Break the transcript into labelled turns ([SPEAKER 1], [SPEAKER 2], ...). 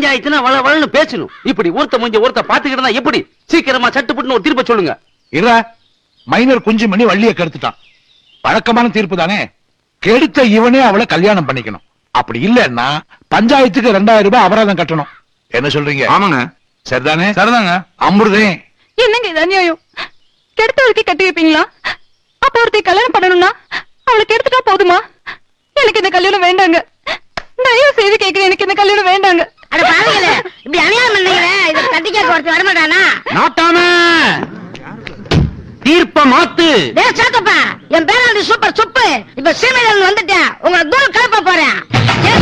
[SPEAKER 1] பஞ்சாயத்துனா வளன்னு பேசணும். இப்படி ஒருத்த முடிஞ்ச ஒருத்த பாத்துக்கிட்டா எப்படி? சீக்கிரமா சட்டுப்பட்டு ஒரு தீர்ப்பை சொல்லுங்க.
[SPEAKER 2] மைனர் குஞ்சு மணி வள்ளிய கெடுத்துட்டான். வழக்கமான தீர்ப்பு தானே. கெடுத்த இவனே அவளை கல்யாணம் பண்ணிக்கணும். அப்படி இல்லன்னா பஞ்சாயத்துக்கு 2000 ரூபாய் அபராதம் கட்டணும். என்ன சொல்றீங்க?
[SPEAKER 3] ஆமாங்க.
[SPEAKER 2] சரிதானே?
[SPEAKER 3] சரிதாங்க.
[SPEAKER 2] அமிர்தே,
[SPEAKER 4] என்னங்க இது அநியாயம்? கெடுத்தவளுக்கு கட்டி வைப்பீங்களா? அப்ப ஒருத்தி கல்யாணம் பண்ணணும்னா அவளை கெடுத்துட்டா போதுமா? எனக்கு இந்த கல்யாணம் வேண்டாங்க. தயவு செய்து கேட்கிறேன், எனக்கு இந்த கல்யாணம் வேண்டாங்க.
[SPEAKER 5] அட பாருங்களே, இப்படி அநியாயம் பண்ணீங்களே, இத கட்டிக்க ஒருத்தர் வரமாட்டானா?
[SPEAKER 1] நாட்டாம தீர்ப்ப மாத்து.
[SPEAKER 5] டேய் சாத்தப்பா, என் பேராண்டி சூப்பர் சுப்பு. இப்ப சீமையில வந்துட்டேன். உங்களை தூரம் கிளப்ப போறேன்.